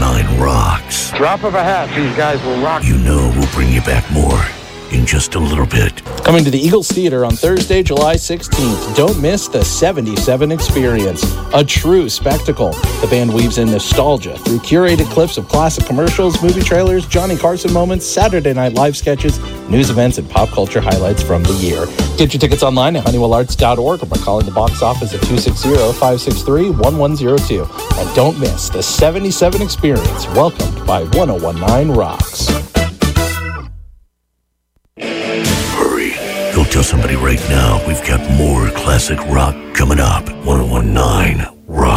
1019 rocks. Drop of a hat, these guys will rock. You know we'll bring you back more in just a little bit. Coming to the Eagles Theater on Thursday, July 16th. Don't miss the 77 Experience, a true spectacle. The band weaves in nostalgia through curated clips of classic commercials, movie trailers, Johnny Carson moments, Saturday Night Live sketches, news events, and pop culture highlights from the year. Get your tickets online at honeywellarts.org or by calling the box office at 260-563-1102. And don't miss the 77 Experience, welcomed by 1019 Rocks. Go tell somebody right now we've got more classic rock coming up. 1019 Rock.